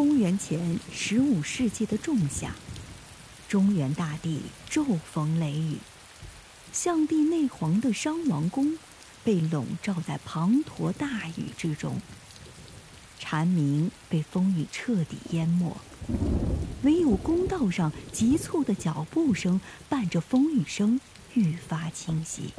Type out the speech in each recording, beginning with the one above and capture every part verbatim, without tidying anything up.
公元前十五世纪的仲夏，中原大地骤风雷雨，象帝内皇的商王宫被笼罩在滂沱大雨之中，蝉鸣被风雨彻底淹没，唯有宫道上急促的脚步声伴着风雨声愈发清晰。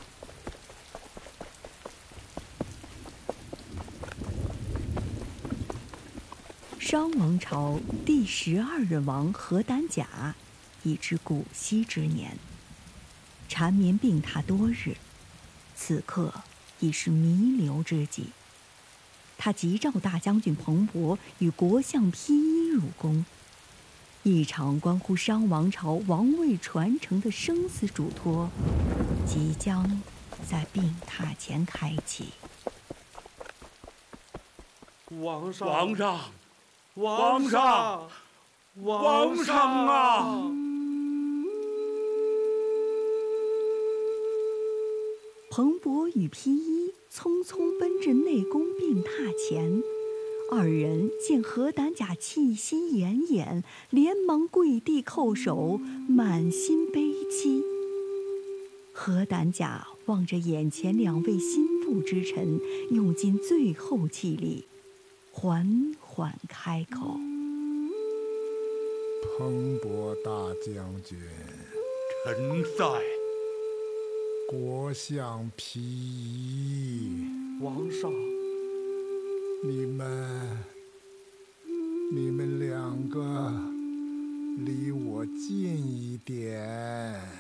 商王朝第十二任王何胆甲已至古稀之年，缠绵病榻多日，此刻已是弥留之际。他急召大将军彭勃与国相披衣入宫，一场关乎商王朝王位传承的生死嘱托即将在病榻前开启。 皇上， 皇上， 皇上， 皇上啊！ 彭勃与披衣匆匆奔至内宫病榻前，二人见何胆甲气息奄奄，连忙跪地叩首，满心悲戚。何胆甲望着眼前两位心腹之臣，用尽最后气力，缓缓开口： 彭勃大将军， 臣在。 国相披衣， 皇上， 你们，你们两个离我近一点。